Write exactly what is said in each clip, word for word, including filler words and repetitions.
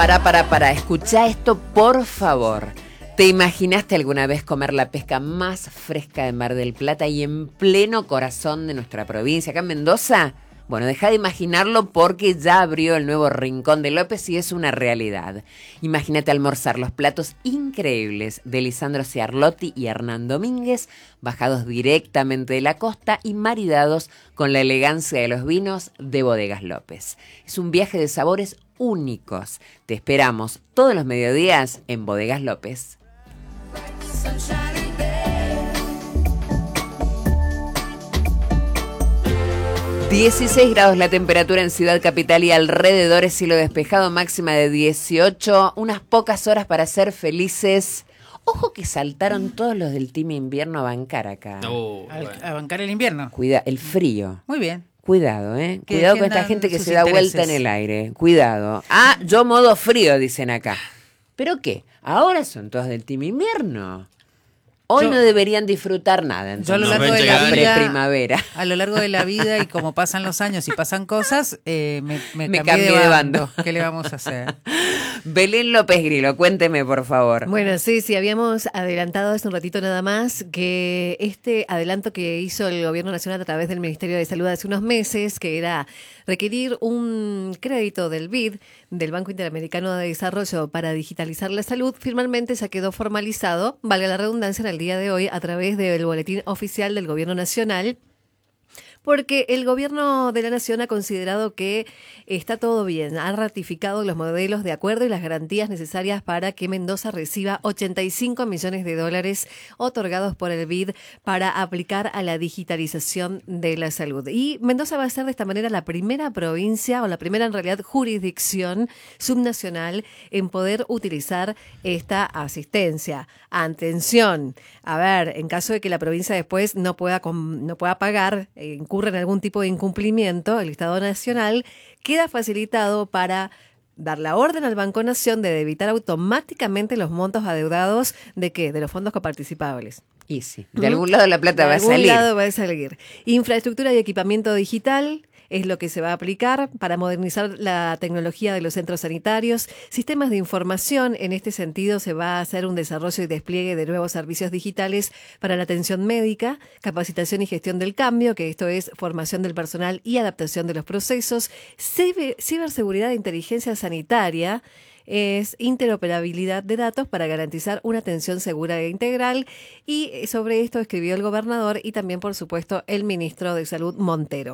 Para, para, para, escuchá esto, por favor. ¿Te imaginaste alguna vez comer la pesca más fresca de Mar del Plata y en pleno corazón de nuestra provincia, acá en Mendoza? Bueno, deja de imaginarlo porque ya abrió el nuevo Rincón de López y es una realidad. Imagínate almorzar los platos increíbles de Lisandro Ciarlotti y Hernán Domínguez, bajados directamente de la costa y maridados con la elegancia de los vinos de Bodegas López. Es un viaje de sabores únicos. Te esperamos todos los mediodías en Bodegas López. dieciséis grados la temperatura en Ciudad Capital y alrededores, cielo despejado, máxima de dieciocho, unas pocas horas para ser felices. Ojo que saltaron todos los del Team Invierno a bancar acá. Oh, a, bueno. a bancar el invierno. Cuida, el frío. Muy bien. Cuidado, ¿eh? Que Cuidado con esta defiendan gente que sus se da intereses. vuelta en el aire. Cuidado. Ah, yo modo frío, dicen acá. ¿Pero qué? Ahora son todos del Team Invierno. Hoy Yo- no deberían disfrutar nada. Yo a lo Entonces, largo ven de la llegar. vida, Pre-primavera. a lo largo de la vida y como pasan los años y pasan cosas, eh, me, me, Me cambié, cambié de bando. ¿Qué le vamos a hacer? Belén López Grilo, cuénteme, por favor. Bueno, sí, sí, habíamos adelantado hace un ratito nada más que este adelanto que hizo el Gobierno Nacional a través del Ministerio de Salud hace unos meses, que era requerir un crédito del B I D, del Banco Interamericano de Desarrollo, para digitalizar la salud, finalmente ya quedó formalizado, valga la redundancia, en el día de hoy a través del Boletín Oficial del Gobierno Nacional, porque el gobierno de la nación ha considerado que está todo bien, ha ratificado los modelos de acuerdo y las garantías necesarias para que Mendoza reciba ochenta y cinco millones de dólares otorgados por el B I D para aplicar a la digitalización de la salud. Y Mendoza va a ser de esta manera la primera provincia, o la primera en realidad jurisdicción subnacional en poder utilizar esta asistencia. Atención, a ver, en caso de que la provincia después no pueda, com- no pueda pagar, eh, incurre en algún tipo de incumplimiento, el Estado Nacional queda facilitado para dar la orden al Banco Nación de debitar automáticamente los montos adeudados de qué, de los fondos coparticipables. Y sí, de algún lado la plata De va a algún salir. lado va a salir. Infraestructura y equipamiento digital es lo que se va a aplicar para modernizar la tecnología de los centros sanitarios. Sistemas de información, en este sentido se va a hacer un desarrollo y despliegue de nuevos servicios digitales para la atención médica, capacitación y gestión del cambio, que esto es formación del personal y adaptación de los procesos, ciber- ciberseguridad e inteligencia sanitaria, es interoperabilidad de datos para garantizar una atención segura e integral, y sobre esto escribió el gobernador y también, por supuesto, el ministro de Salud, Montero,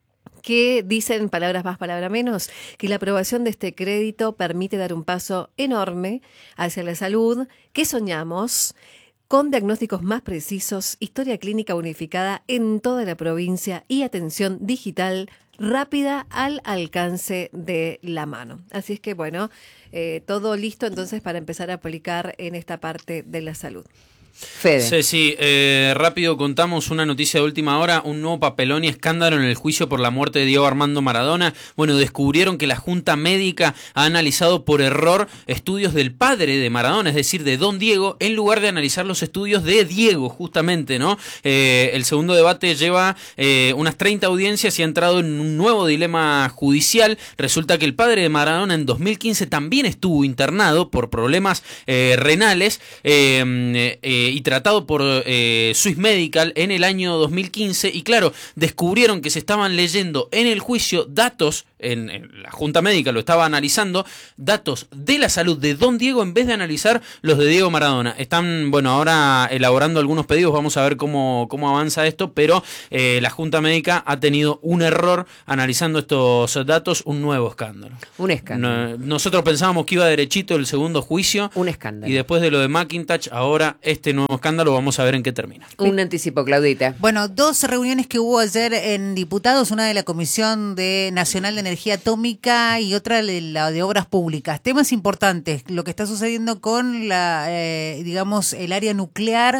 que dicen, palabras más, palabras menos, que la aprobación de este crédito permite dar un paso enorme hacia la salud que soñamos, con diagnósticos más precisos, historia clínica unificada en toda la provincia y atención digital rápida al alcance de la mano. Así es que, bueno, eh, todo listo entonces para empezar a aplicar en esta parte de la salud. Fede. Sí, sí, eh, rápido contamos una noticia de última hora, un nuevo papelón y escándalo en el juicio por la muerte de Diego Armando Maradona. Bueno, descubrieron que la Junta Médica ha analizado por error estudios del padre de Maradona, es decir, de Don Diego, en lugar de analizar los estudios de Diego, justamente, ¿no? Eh, el segundo debate lleva eh, unas treinta audiencias y ha entrado en un nuevo dilema judicial. Resulta que el padre de Maradona en dos mil quince también estuvo internado por problemas eh, renales, eh, eh, y tratado por eh, Swiss Medical en el año dos mil quince, y claro, descubrieron que se estaban leyendo en el juicio datos, en, en la Junta Médica lo estaba analizando, datos de la salud de Don Diego en vez de analizar los de Diego Maradona. Están, bueno, ahora elaborando algunos pedidos, vamos a ver cómo, cómo avanza esto, pero eh, la Junta Médica ha tenido un error analizando estos datos, un nuevo escándalo. Un escándalo. No, nosotros pensábamos que iba derechito el segundo juicio, Un escándalo. y después de lo de Macintosh, ahora este nuevo escándalo, vamos a ver en qué termina. Un anticipo, Claudita. Bueno, dos reuniones que hubo ayer en diputados, una de la Comisión de Nacional de Energía Atómica y otra de la de Obras Públicas. Temas importantes, lo que está sucediendo con la, eh, digamos, el área nuclear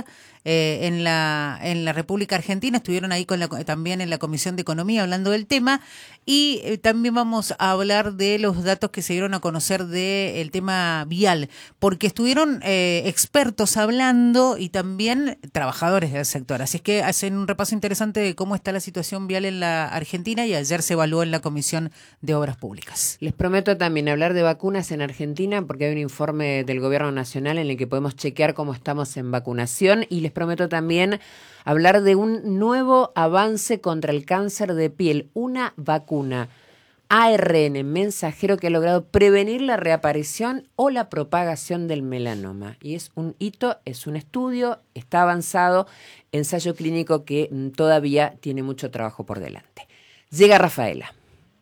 eh, en la en la República Argentina. Estuvieron ahí con la, también en la Comisión de Economía hablando del tema. Y eh, también vamos a hablar de los datos que se dieron a conocer del tema vial, porque estuvieron eh, expertos hablando y también trabajadores del sector. Así es que hacen un repaso interesante de cómo está la situación vial en la Argentina y ayer se evaluó en la Comisión de Obras Públicas. Les prometo también hablar de vacunas en Argentina, porque hay un informe del Gobierno Nacional en el que podemos chequear cómo estamos en vacunación, y les prometo también hablar de un nuevo avance contra el cáncer de piel, una vacuna A R N mensajero que ha logrado prevenir la reaparición o la propagación del melanoma. Y es un hito, es un estudio, está avanzado, ensayo clínico que todavía tiene mucho trabajo por delante. Llega Rafaela.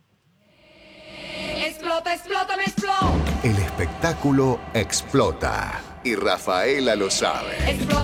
Explota, explota, me explota. El espectáculo explota y Rafaela lo sabe. Explota.